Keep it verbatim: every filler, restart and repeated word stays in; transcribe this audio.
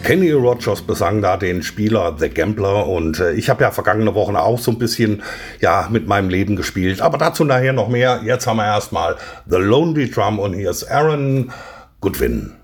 Kenny Rogers besang da den Spieler The Gambler und äh, ich habe ja vergangene Wochen auch so ein bisschen ja mit meinem Leben gespielt, aber dazu nachher noch mehr. Jetzt haben wir erstmal The Lonely Drum und hier ist Aaron Goodwin.